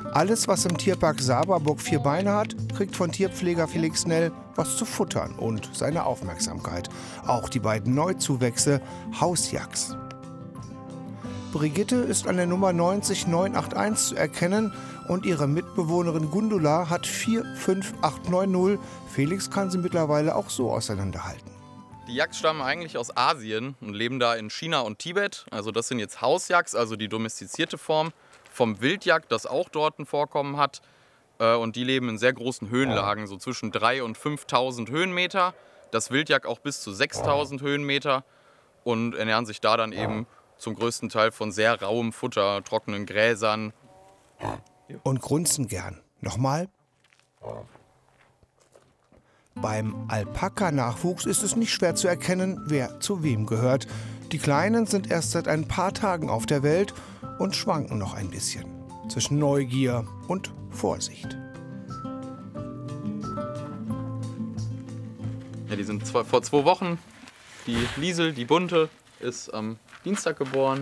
Alles, was im Tierpark Saberburg 4 Beine hat, kriegt von Tierpfleger Felix Nell was zu futtern und seine Aufmerksamkeit. Auch die beiden Neuzuwächse Hausjacks. Brigitte ist an der Nummer 90981 zu erkennen und ihre Mitbewohnerin Gundula hat 45890. Felix kann sie mittlerweile auch so auseinanderhalten. Die Yaks stammen eigentlich aus Asien und leben da in China und Tibet. Also das sind jetzt Hausjacks, also die domestizierte Form vom Wildjack, das auch dort ein Vorkommen hat. Und die leben in sehr großen Höhenlagen, so zwischen 3.000 und 5.000 Höhenmeter. Das Wildjack auch bis zu 6.000 Höhenmeter und ernähren sich da dann eben zum größten Teil von sehr rauem Futter, trockenen Gräsern. Und grunzen gern. Nochmal. Beim Alpaka-Nachwuchs ist es nicht schwer zu erkennen, wer zu wem gehört. Die Kleinen sind erst seit ein paar Tagen auf der Welt und schwanken noch ein bisschen zwischen Neugier und Vorsicht. Ja, die sind vor 2 Wochen. Die Liesel, die bunte, ist am Dienstag geboren.